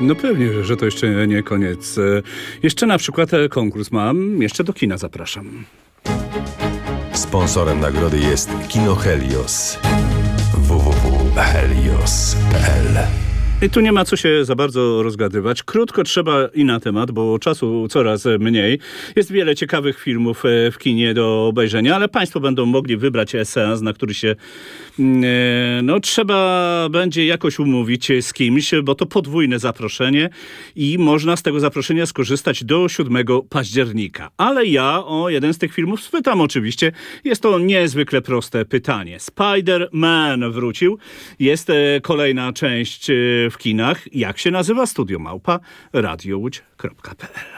No pewnie, że to jeszcze nie koniec. Jeszcze na przykład konkurs mam, jeszcze do kina zapraszam. Sponsorem nagrody jest Kino Helios. www.helios.pl. I tu nie ma co się za bardzo rozgadywać. Krótko trzeba i na temat, bo czasu coraz mniej. Jest wiele ciekawych filmów w kinie do obejrzenia, ale państwo będą mogli wybrać seans, na który się trzeba będzie jakoś umówić z kimś, bo to podwójne zaproszenie i można z tego zaproszenia skorzystać do 7 października. Ale ja o jeden z tych filmów spytam oczywiście. Jest to niezwykle proste pytanie. Spider-Man wrócił. Jest kolejna część w kinach. Jak się nazywa? Studio Małpa radiołódź.pl